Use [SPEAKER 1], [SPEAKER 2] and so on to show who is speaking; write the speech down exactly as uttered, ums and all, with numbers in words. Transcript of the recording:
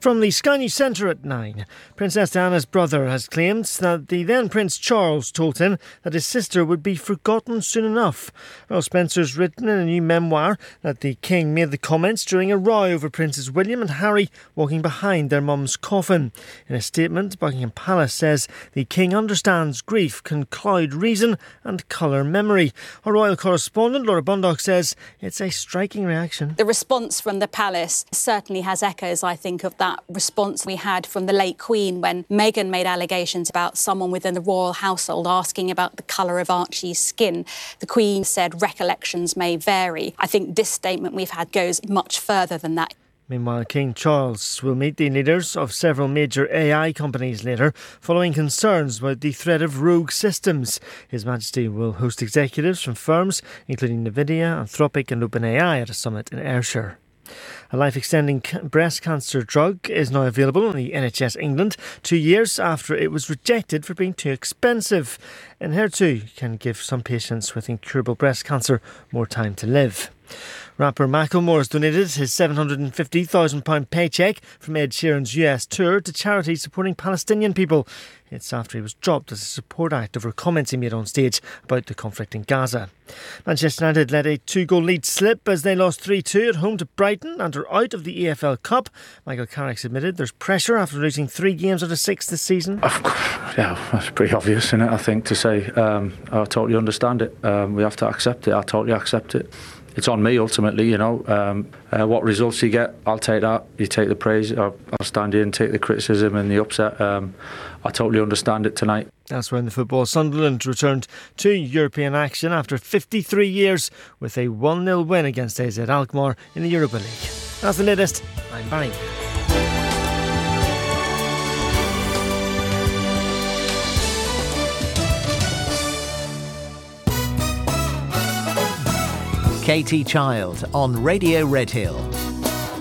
[SPEAKER 1] From the Sky News Centre at nine, Princess Diana's brother has claimed that the then Prince Charles told him that his sister would be forgotten soon enough. Earl Spencer's written in a new memoir that the King made the comments during a row over Princes William and Harry walking behind their mum's coffin. In a statement, Buckingham Palace says the King understands grief can cloud reason and colour memory. Our royal correspondent Laura Bundock says it's a striking reaction.
[SPEAKER 2] The response from the palace certainly has echoes, I think, of that response we had from the late Queen when Meghan made allegations about someone within the royal household asking about the colour of Archie's skin. The Queen said recollections may vary. I think this statement we've had goes much further than that.
[SPEAKER 1] Meanwhile, King Charles will meet the leaders of several major A I companies later, following concerns about the threat of rogue systems. His Majesty will host executives from firms including Nvidia, Anthropic and OpenAI at a summit in Ayrshire. A life-extending breast cancer drug is now available on the N H S England, two years after it was rejected for being too expensive. Enhertu can give some patients with incurable breast cancer more time to live. Rapper Macklemore has donated his seven hundred fifty thousand pounds paycheck from Ed Sheeran's U S tour to charities supporting Palestinian people. It's after he was dropped as a support act over comments he made on stage about the conflict in Gaza. Manchester United let a two-goal lead slip as they lost three two at home to Brighton and are out of the E F L Cup. Michael Carrick's admitted there's pressure after losing three games out of six this season.
[SPEAKER 3] Yeah, that's pretty obvious, isn't it, I think, to say. Um, I totally understand it. Um, we have to accept it. I totally accept it. It's on me ultimately, you know. Um, uh, what results you get, I'll take that. You take the praise, I'll, I'll stand in and take the criticism and the upset. Um, I totally understand it tonight.
[SPEAKER 1] Elsewhere in the football, Sunderland returned to European action after fifty-three years with a one nil win against A Z Alkmaar in the Europa League. That's the latest. I'm Barry.
[SPEAKER 4] Katie Child on Radio Redhill.